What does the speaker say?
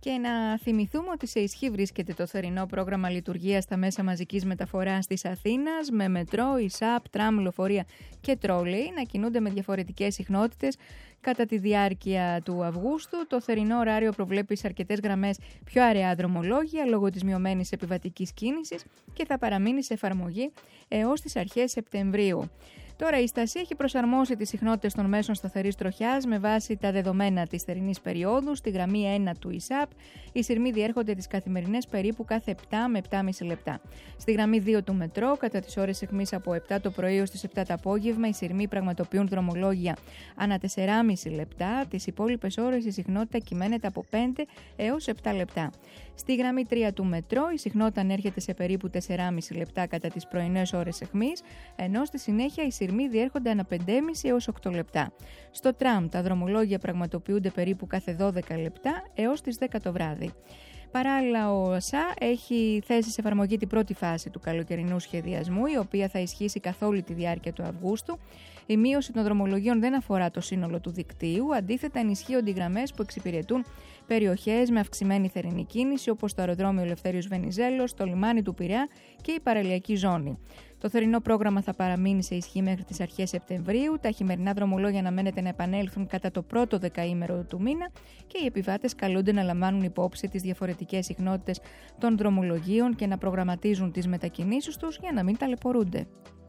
Και να θυμηθούμε ότι σε ισχύ βρίσκεται το θερινό πρόγραμμα λειτουργίας στα μέσα μαζικής μεταφοράς της Αθήνας, με μετρό, ΙΣΑΠ, τραμ, λεωφορεία και τρόλεϊ να κινούνται με διαφορετικές συχνότητες κατά τη διάρκεια του Αυγούστου. Το θερινό ωράριο προβλέπει σε αρκετές γραμμές πιο αραιά δρομολόγια λόγω της μειωμένης επιβατικής κίνησης και θα παραμείνει σε εφαρμογή έως τις αρχές Σεπτεμβρίου. Τώρα η Στασία έχει προσαρμόσει τις συχνότητες των μέσων σταθερής τροχιάς με βάση τα δεδομένα της θερινής περίοδου. Στη γραμμή 1 του ΙΣΑΠ οι σειρμοί διέρχονται τις καθημερινές περίπου κάθε 7 με 7,5 λεπτά. Στη γραμμή 2 του μετρό, κατά τις ώρες αιχμής από 7 το πρωί έως τις 7 το απόγευμα, οι σειρμοί πραγματοποιούν δρομολόγια ανά 4,5 λεπτά. Τις υπόλοιπες ώρες η συχνότητα κυμαίνεται από 5 έως 7 λεπτά. Στη γραμμή 3 του μετρό η συχνότητα ανέρχεται σε περίπου 4,5 λεπτά κατά τις πρωινές ώρες αιχμής, ενώ στη συνέχεια οι σειρμοί διέρχονται ανά 5,5 έως 8 λεπτά. Στο τραμ τα δρομολόγια πραγματοποιούνται περίπου κάθε 12 λεπτά έως τις 10 το βράδυ. Παράλληλα, ο ΟΣΑ έχει θέσει σε εφαρμογή την πρώτη φάση του καλοκαιρινού σχεδιασμού, η οποία θα ισχύσει καθ' όλη τη διάρκεια του Αυγούστου. Η μείωση των δρομολογίων δεν αφορά το σύνολο του δικτύου, αντίθετα ενισχύονται οι γραμμές που εξυπηρετούν περιοχές με αυξημένη θερινή κίνηση, όπως το αεροδρόμιο Ελευθέριος Βενιζέλος, το λιμάνι του Πειραιά και η παραλιακή ζώνη. Το θερινό πρόγραμμα θα παραμείνει σε ισχύ μέχρι τις αρχές Σεπτεμβρίου. Τα χειμερινά δρομολόγια αναμένεται να επανέλθουν κατά το πρώτο δεκαήμερο του μήνα και οι επιβάτες καλούνται να λαμβάνουν υπόψη τις διαφορετικές συχνότητες των δρομολογίων και να προγραμματίζουν τις μετακινήσεις τους για να μην ταλαιπωρούνται.